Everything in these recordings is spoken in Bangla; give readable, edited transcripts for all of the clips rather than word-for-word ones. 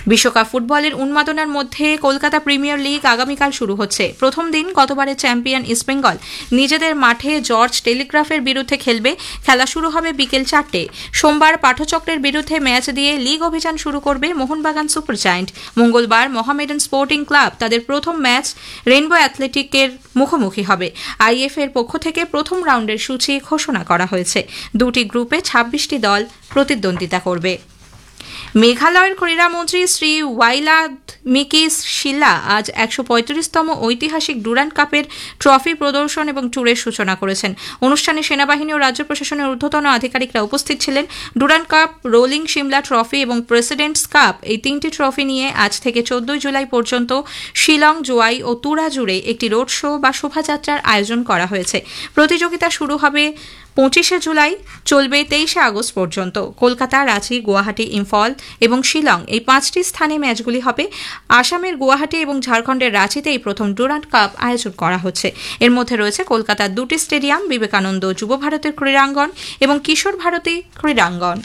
বিশ্বকাপ ফুটবলের উন্মাদনার মধ্যে কলকাতা প্রিমিয়ার লিগ আগামীকাল শুরু হচ্ছে। প্রথম দিন গতবারের চ্যাম্পিয়ন ইস্টবেঙ্গল নিজেদের মাঠে জর্জ টেলিগ্রাফের বিরুদ্ধে খেলবে। খেলা শুরু হবে বিকেল 4টে। সোমবার পাঠচক্রের বিরুদ্ধে ম্যাচ দিয়ে লিগ অভিযান শুরু করবে মোহনবাগান সুপার জায়ান্ট। মঙ্গলবার মোহামেডান স্পোর্টিং ক্লাব তাদের প্রথম ম্যাচ রেইনবো অ্যাথলেটিকের মুখোমুখি হবে। আইএফ এর পক্ষ থেকে প্রথম রাউন্ডের সূচি ঘোষণা করা হয়েছে। দুটি গ্রুপে 26টি দল প্রতিদ্বন্দ্বিতা করবে। মেঘালয়ের ক্রীড়ামন্ত্রী শ্রী ওয়াইলাদ মিকি শিলা আজ 135তম ঐতিহাসিক ডুরান্ড কাপের ট্রফি প্রদর্শন এবং ট্যুরের সূচনা করেছেন। অনুষ্ঠানে সেনাবাহিনী ও রাজ্য প্রশাসনের ঊর্ধ্বতন আধিকারিকরা উপস্থিত ছিলেন। Durand cup, rolling Shimla trophy এবং প্রেসিডেন্টস কাপ এই তিনটি ট্রফি নিয়ে আজ থেকে 14 জুলাই পর্যন্ত শিলং, জোয়াই ও তুরা জুড়ে একটি রোড শো বা শোভাযাত্রার আয়োজন করা হয়েছে। প্রতিযোগিতা শুরু হবে 25 জুলাই, চলবে 23 আগস্ট পর্যন্ত। কলকাতা, রাঁচি, গুয়াহাটি, ইম্ফল এবং শিলং এই 5টি স্থানে ম্যাচগুলি হবে। আসামের গুয়াহাটি এবং ঝাড়খণ্ডের রাঁচিতে এই প্রথম ডুরান্ড কাপ আয়োজন করা হচ্ছে। এর মধ্যে রয়েছে কলকাতার 2টি স্টেডিয়াম, বিবেকানন্দ যুব ভারতের ক্রীড়াঙ্গন এবং কিশোর ভারতী ক্রীড়াঙ্গন।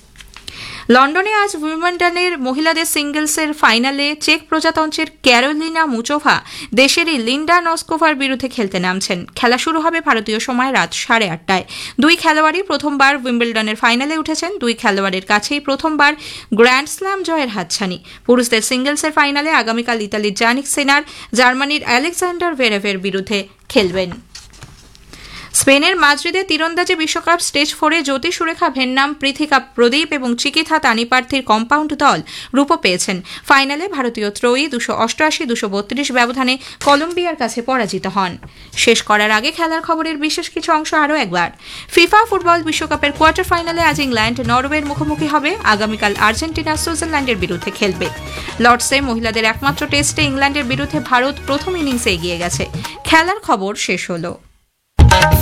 লন্ডনে আজ উইম্বলডনের মহিলাদের সিঙ্গলসের ফাইনালে চেক প্রজাতন্ত্রের ক্যারোলিনা মুচোভা দেশেরই লিন্ডা নস্কোভার বিরুদ্ধে খেলতে নামছেন। খেলা শুরু হবে ভারতীয় সময় রাত 8:30টায়। দুই খেলোয়াড়ই প্রথমবার উইম্বলডনের ফাইনালে উঠেছেন। দুই খেলোয়াড়ের কাছেই প্রথমবার গ্র্যান্ড স্ল্যাম জয়ের হাতছানি। পুরুষদের সিঙ্গলসের ফাইনালে আগামীকাল ইতালির জানিক সিনার জার্মানির আলেকজান্ডার ভেরেভের বিরুদ্ধে খেলবেন। স্পেনের মাদ্রিদে তীরন্দাজি বিশ্বকাপ স্টেজ 4-এ জ্যোতি সুরেখা ভেন্নাম, পৃথিকা প্রদীপ এবং চিকিথা তানিপার্থীর কম্পাউন্ড দল রূপো পেয়েছেন। ফাইনালে ভারতীয় ত্রয়ী 288-232 ব্যবধানে কলম্বিয়ার কাছে পরাজিত হন। শেষ করার আগে খেলার খবরের বিশেষ কিছু অংশ আরও একবার। ফিফা ফুটবল বিশ্বকাপের কোয়ার্টার ফাইনালে আজ ইংল্যান্ড নরওয়ের মুখোমুখি হবে। আগামীকাল আর্জেন্টিনা সুইজারল্যান্ডের বিরুদ্ধে খেলবে। লর্ডসে মহিলাদের একমাত্র টেস্টে ইংল্যান্ডের বিরুদ্ধে ভারত প্রথম ইনিংসে এগিয়ে গেছে। খেলার খবর শেষ হলো।